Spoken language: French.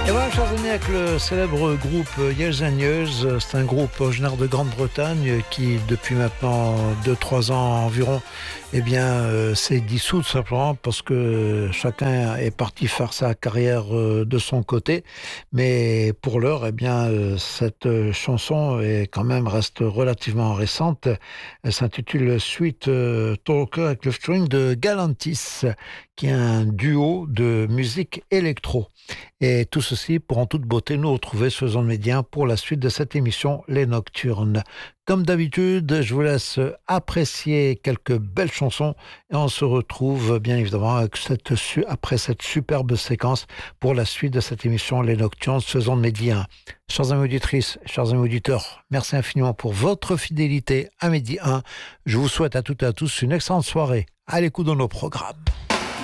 Et voilà, chers amis, avec le célèbre groupe Years and Years, c'est un groupe originaire de Grande-Bretagne qui, depuis maintenant 2-3 ans environ, s'est dissous tout simplement parce que chacun est parti faire sa carrière de son côté. Mais pour l'heure, cette chanson quand même reste relativement récente. Elle s'intitule Sweet Talker avec le featuring de Galantis, qui est un duo de musique électro. Et tout ceci pour en toute beauté nous retrouver sur Zone Média pour la suite de cette émission Les Nocturnes. Comme d'habitude, je vous laisse apprécier quelques belles chansons et on se retrouve bien évidemment après cette superbe séquence pour la suite de cette émission Les Nocturnes sur Zone Média. Chers amis auditrices, chers amis auditeurs, merci infiniment pour votre fidélité à Midi 1. Je vous souhaite à toutes et à tous une excellente soirée à l'écoute de nos programmes.